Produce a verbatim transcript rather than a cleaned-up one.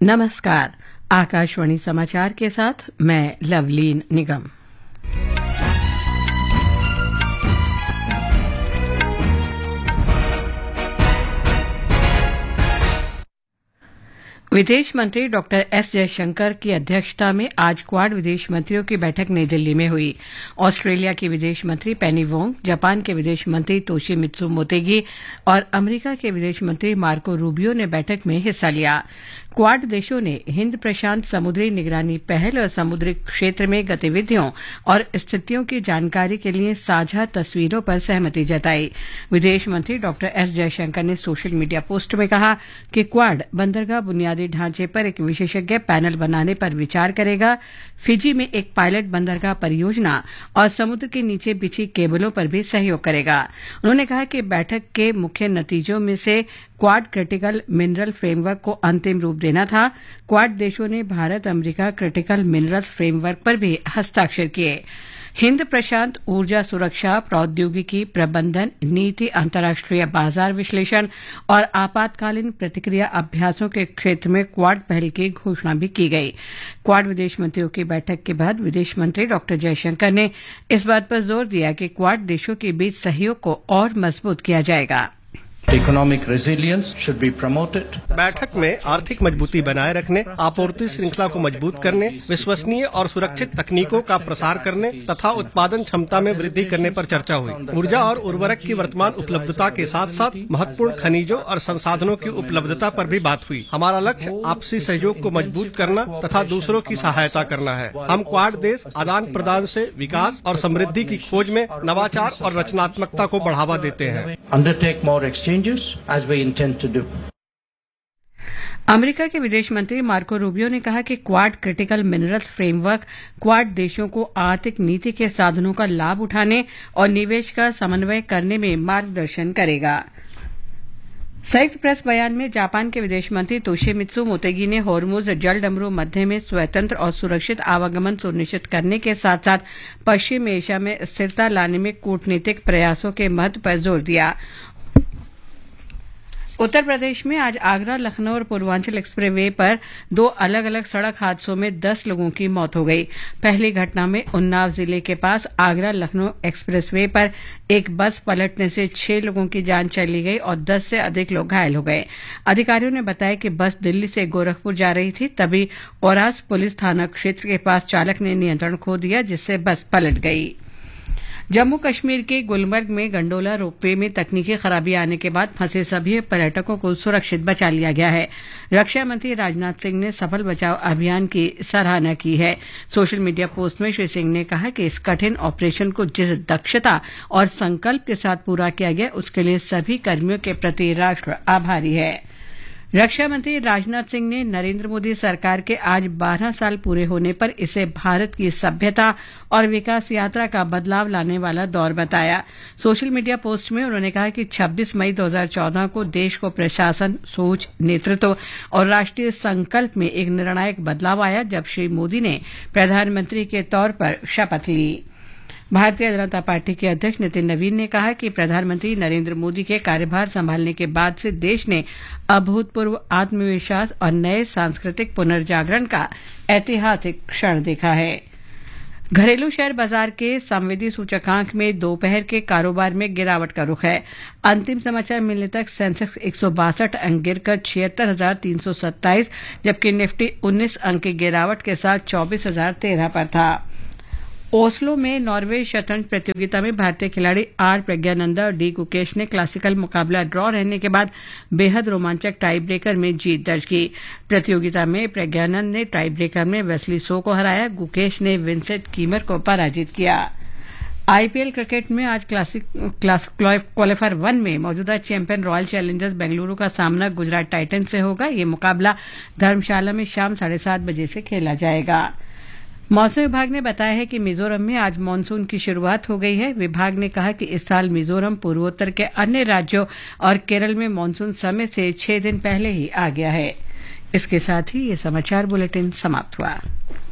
नमस्कार। आकाशवाणी समाचार के साथ मैं लवलीन निगम। विदेश मंत्री डॉक्टर एस जयशंकर की अध्यक्षता में आज क्वाड विदेश मंत्रियों की बैठक नई दिल्ली में हुई। ऑस्ट्रेलिया की विदेश मंत्री पेनी वोंग, जापान के विदेश मंत्री तोशिमित्सु मोतेगी और अमेरिका के विदेश मंत्री मार्को रूबियो ने बैठक में हिस्सा लिया। क्वाड देशों ने हिंद प्रशांत समुद्री निगरानी पहल और समुद्री क्षेत्र में गतिविधियों और स्थितियों की जानकारी के लिए साझा तस्वीरों पर सहमति जताई। विदेश मंत्री डॉक्टर एस जयशंकर ने सोशल मीडिया पोस्ट में कहा कि क्वाड बंदरगाह बुनियादी ढांचे पर एक विशेषज्ञ पैनल बनाने पर विचार करेगा, फिजी में एक पायलट बंदरगाह परियोजना और समुद्र के नीचे बिछी केबलों पर भी सहयोग करेगा। उन्होंने कहा कि बैठक के मुख्य नतीजों में से क्वाड क्रिटिकल मिनरल फ्रेमवर्क को अंतिम रूप देना था। क्वाड देशों ने Bharat America critical minerals framework पर भी हस्ताक्षर किए। हिंद प्रशांत ऊर्जा सुरक्षा, प्रौद्योगिकी प्रबंधन, नीति, अंतर्राष्ट्रीय बाजार विश्लेषण और आपातकालीन प्रतिक्रिया अभ्यासों के क्षेत्र में क्वाड पहल की घोषणा भी की गई। क्वाड विदेश मंत्रियों की बैठक के बाद विदेश मंत्री डॉक्टर जयशंकर ने इस बात पर जोर दिया कि क्वाड देशों के बीच सहयोग को और मजबूत किया जाएगा। Economic resilience should be promoted. बैठक में आर्थिक मजबूती बनाए रखने, आपूर्ति श्रृंखला को मजबूत करने, विश्वसनीय और सुरक्षित तकनीकों का प्रसार करने तथा उत्पादन क्षमता में वृद्धि करने पर चर्चा हुई। ऊर्जा और उर्वरक की वर्तमान उपलब्धता के साथ साथ महत्वपूर्ण खनिजों और संसाधनों की उपलब्धता पर भी बात हुई। हमारा लक्ष्य आपसी सहयोग को मजबूत करना तथा दूसरों की सहायता करना है। हम क्वाड देश आदान प्रदान से विकास और समृद्धि की खोज में नवाचार और रचनात्मकता को बढ़ावा देते हैं। Undertake more exchanges as we intend to do. America के विदेश मंत्री मार्को रूबियो ने कहा कि quad critical minerals framework quad देशों को आर्थिक नीति के साधनों का लाभ उठाने और निवेश का समन्वय करने में मार्गदर्शन करेगा। संयुक्त प्रेस बयान में जापान के विदेश मंत्री तोशिमित्सु मोतेगी ने होर्मुज जलडमरू मध्य में स्वतंत्र और सुरक्षित आवागमन सुनिश्चित करने के साथ साथ पश्चिम एशिया में स्थिरता लाने में कूटनीतिक प्रयासों के महत्व पर जोर दिया। उत्तर प्रदेश में आज आगरा लखनऊ और पूर्वांचल एक्सप्रेसवे पर दो अलग अलग सड़क हादसों में दस लोगों की मौत हो गई। पहली घटना में उन्नाव जिले के पास आगरा लखनऊ एक्सप्रेसवे पर एक बस पलटने से छह लोगों की जान चली गई और दस से अधिक लोग घायल हो गए। अधिकारियों ने बताया कि बस दिल्ली से गोरखपुर जा रही थी, तभी औरास पुलिस थाना क्षेत्र के पास चालक ने नियंत्रण खो दिया, जिससे बस पलट गई। जम्मू कश्मीर के गुलमर्ग में गंडोला रोपवे में तकनीकी खराबी आने के बाद फंसे सभी पर्यटकों को सुरक्षित बचा लिया गया है। रक्षा मंत्री राजनाथ सिंह ने सफल बचाव अभियान की सराहना की है। सोशल मीडिया पोस्ट में श्री सिंह ने कहा कि इस कठिन ऑपरेशन को जिस दक्षता और संकल्प के साथ पूरा किया गया, उसके लिए सभी कर्मियों के प्रति राष्ट्र आभारी है। रक्षा मंत्री राजनाथ सिंह ने नरेंद्र मोदी सरकार के आज बारह साल पूरे होने पर इसे भारत की सभ्यता और विकास यात्रा का बदलाव लाने वाला दौर बताया। सोशल मीडिया पोस्ट में उन्होंने कहा कि छब्बीस मई दो हज़ार चौदह को देश को प्रशासन, सोच, नेतृत्व और राष्ट्रीय संकल्प में एक निर्णायक बदलाव आया, जब श्री मोदी ने प्रधानमंत्री के तौर पर शपथ ली। भारतीय जनता पार्टी के अध्यक्ष नितिन नवीन ने कहा कि प्रधानमंत्री नरेंद्र मोदी के कार्यभार संभालने के बाद से देश ने अभूतपूर्व आत्मविश्वास और नए सांस्कृतिक पुनर्जागरण का ऐतिहासिक क्षण देखा है। घरेलू शेयर बाजार के संवेदी सूचकांक में दोपहर के कारोबार में गिरावट का रुख है। अंतिम समाचार मिलने तक सेंसेक्स एक सौ बासठ अंक गिरकर छिहत्तर हजार तीन सौ सत्ताईस, जबकि निफ्टी उन्नीस अंक की गिरावट के साथ चौबीस हजार तेरह पर था। ओस्लो में नॉर्वे शतरंज प्रतियोगिता में भारतीय खिलाड़ी आर प्रज्ञानंदा और डी गुकेश ने क्लासिकल मुकाबला ड्रॉ रहने के बाद बेहद रोमांचक टाई ब्रेकर में जीत दर्ज की। प्रतियोगिता में प्रज्ञानंद ने टाई ब्रेकर में वेस्ली सो को हराया, गुकेश ने विंसेंट कीमर को पराजित किया। आईपीएल क्रिकेट में आज क्लासिक क्लास क्वालिफायर वन में मौजूदा चैंपियन रॉयल चैलेंजर्स बेंगलुरु का सामना गुजरात टाइटंस से होगा। ये मुकाबला धर्मशाला में शाम साढ़े सात बजे से खेला जाएगा। मौसम विभाग ने बताया है कि मिजोरम में आज मानसून की शुरुआत हो गई है। विभाग ने कहा कि इस साल मिजोरम पूर्वोत्तर के अन्य राज्यों और केरल में मानसून समय से छह दिन पहले ही आ गया है। इसके साथ ही ये समाचार बुलेटिन समाप्त हुआ।